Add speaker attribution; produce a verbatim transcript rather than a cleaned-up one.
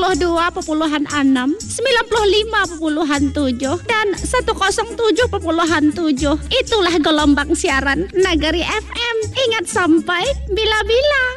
Speaker 1: puluh dua koma enam, sembilan puluh lima koma tujuh, dan seratus tujuh koma tujuh. Itulah gelombang siaran Nagari F M. Ingat sampai bila-bila.